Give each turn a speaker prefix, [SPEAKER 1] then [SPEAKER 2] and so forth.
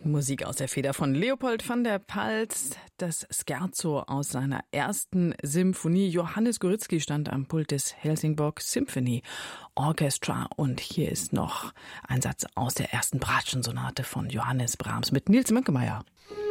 [SPEAKER 1] Musik aus der Feder von Leopold van der Pals, das Scherzo aus seiner ersten Symphonie. Johannes Goritzky stand am Pult des Helsingborg Symphony Orchestra und hier ist noch ein Satz aus der ersten Bratschensonate von Johannes Brahms mit Nils Mönkemeyer.